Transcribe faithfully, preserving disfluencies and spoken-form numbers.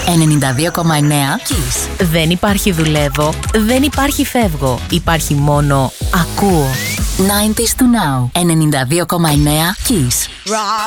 ενενήντα δύο κόμμα εννέα Kiss. Δεν υπάρχει δουλεύω, δεν υπάρχει φεύγω. Υπάρχει μόνο ακούω. ενενήντα to now. ενενήντα δύο κόμμα εννέα Kiss.